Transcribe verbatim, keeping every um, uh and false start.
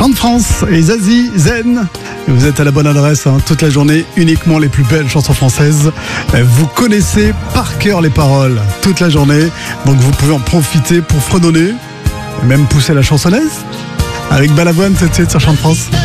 Chant de France et Zazie, Zen. Vous êtes à la bonne adresse, hein, toute la journée, uniquement les plus belles chansons françaises. Vous connaissez par cœur les paroles toute la journée, donc vous pouvez en profiter pour fredonner et même pousser la chansonnaise avec Balavoine tout de suite sur Chant de France.